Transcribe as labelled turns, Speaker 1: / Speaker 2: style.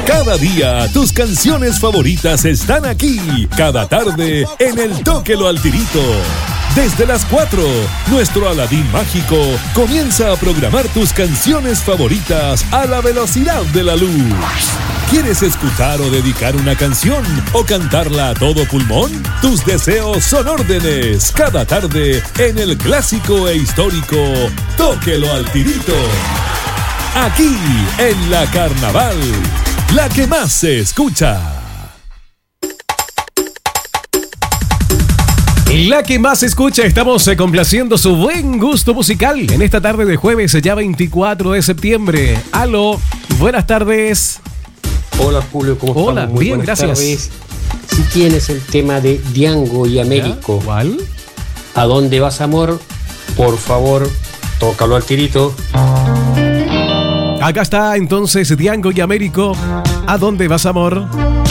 Speaker 1: Cada día tus canciones favoritas están aquí. Cada tarde en el Tóquelo al Tirito. Desde las 4, nuestro Aladín mágico comienza a programar tus canciones favoritas a la velocidad de la luz. ¿Quieres escuchar o dedicar una canción o cantarla a todo pulmón? Tus deseos son órdenes. Cada tarde en el clásico e histórico Tóquelo al Tirito. Aquí en la Carnaval, la que más se escucha.
Speaker 2: La que más se escucha, estamos complaciendo su buen gusto musical en esta tarde de jueves, ya 24 de septiembre. Aló, buenas tardes.
Speaker 3: Hola Julio, ¿cómo estás?
Speaker 2: Hola,
Speaker 3: Muy
Speaker 2: bien,
Speaker 3: buenas
Speaker 2: gracias.
Speaker 3: tardes. Si tienes el tema de Diango y Américo,
Speaker 2: ¿Cuál?
Speaker 3: ¿A dónde vas, amor? Por favor, tócalo al tirito.
Speaker 2: Acá está entonces Diango y Américo. ¿A dónde vas, amor?